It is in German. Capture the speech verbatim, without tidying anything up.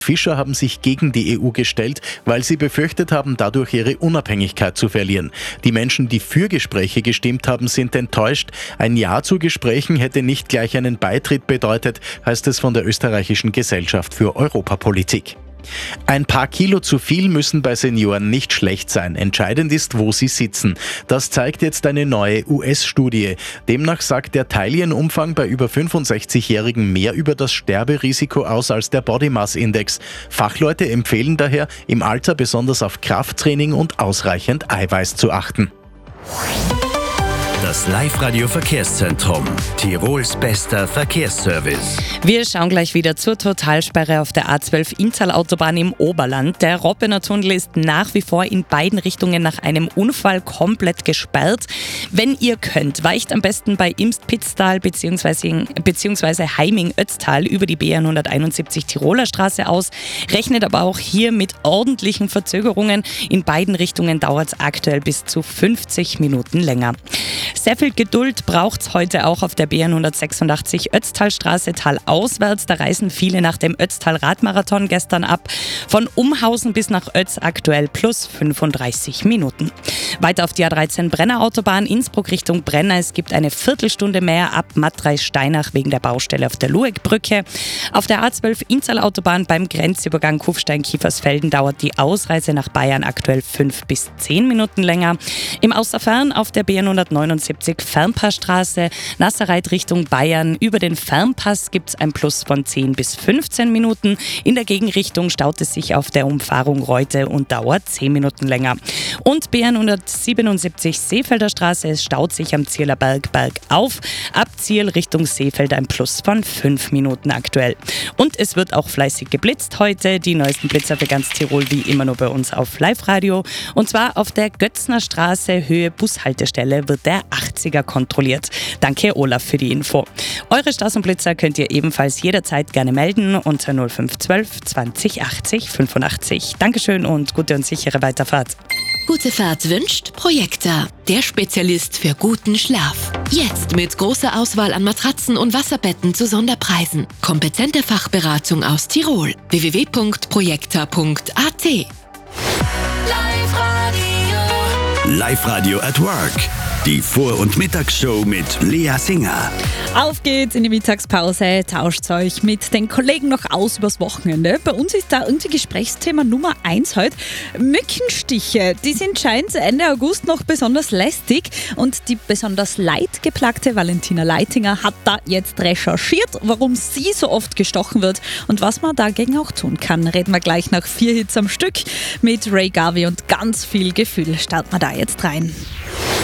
Fischer haben sich gegen die E U gestellt, weil sie befürchtet haben, dadurch ihre Unabhängigkeit zu verlieren. Die Menschen, die für Gespräche gestimmt haben, sind enttäuscht. Ein Ja zu Gesprächen hätte nicht gleich einen Beitritt bedeutet, heißt es von der österreichischen Gesellschaft für Europapolitik. Ein paar Kilo zu viel müssen bei Senioren nicht schlecht sein. Entscheidend ist, wo sie sitzen. Das zeigt jetzt eine neue U S-Studie. Demnach sagt der Taillenumfang bei über fünfundsechzigjährigen mehr über das Sterberisiko aus als der Body Mass Index. Fachleute empfehlen daher, im Alter besonders auf Krafttraining und ausreichend Eiweiß zu achten. Das Live-Radio-Verkehrszentrum. Tirols bester Verkehrsservice. Wir schauen gleich wieder zur Totalsperre auf der A zwölf Inntal-Autobahn im Oberland. Der Robbener Tunnel ist nach wie vor in beiden Richtungen nach einem Unfall komplett gesperrt. Wenn ihr könnt, weicht am besten bei Imst-Pitztal bzw. bzw. Heiming-Ötztal über die B hunderteinundsiebzig Tiroler Straße aus. Rechnet aber auch hier mit ordentlichen Verzögerungen. In beiden Richtungen dauert es aktuell bis zu fünfzig Minuten länger. Sehr viel Geduld braucht es heute auch auf der B hundertsechsundachtzig Ötztalstraße talauswärts. Da reisen viele nach dem Ötztal-Radmarathon gestern ab. Von Umhausen bis nach Ötz aktuell plus fünfunddreißig Minuten. Weiter auf die A dreizehn Brenner Autobahn Innsbruck Richtung Brenner. Es gibt eine Viertelstunde mehr ab Mattreis-Steinach wegen der Baustelle auf der Lueckbrücke. Auf der A zwölf Inntal Autobahn beim Grenzübergang Kufstein-Kiefersfelden dauert die Ausreise nach Bayern aktuell fünf bis zehn Minuten länger. Im Außerfern auf der B hundertneunundsiebzig Fernpassstraße, Nasserreit Richtung Bayern. Über den Fernpass gibt es ein Plus von zehn bis fünfzehn Minuten. In der Gegenrichtung staut es sich auf der Umfahrung Reute und dauert zehn Minuten länger. Und B hundertsiebenundsiebzig Seefelder Straße, es staut sich am Zieler Berg bergauf. Ab Ziel Richtung Seefeld ein Plus von fünf Minuten aktuell. Und es wird auch fleißig geblitzt heute. Die neuesten Blitzer für ganz Tirol wie immer nur bei uns auf Live-Radio. Und zwar auf der Götzner Straße Höhe Bushaltestelle wird der achtziger kontrolliert. Danke Olaf für die Info. Eure Straßenblitzer könnt ihr ebenfalls jederzeit gerne melden unter null fünf zwölf zwanzig achtzig fünfundachtzig. Dankeschön und gute und sichere Weiterfahrt. Gute Fahrt wünscht Projekta, der Spezialist für guten Schlaf. Jetzt mit großer Auswahl an Matratzen und Wasserbetten zu Sonderpreisen. Kompetente Fachberatung aus Tirol. w w w punkt projekta punkt a t. Live-Radio at Work. Die Vor- und Mittagsshow mit Lea Singer. Auf geht's in die Mittagspause, tauscht euch mit den Kollegen noch aus übers Wochenende. Bei uns ist da irgendwie Gesprächsthema Nummer eins heute Mückenstiche. Die sind scheinbar Ende August noch besonders lästig und die besonders leidgeplagte Valentina Leitinger hat da jetzt recherchiert, warum sie so oft gestochen wird und was man dagegen auch tun kann. Reden wir gleich nach vier Hits am Stück mit Ray Garvey und ganz viel Gefühl. Starten wir da jetzt rein.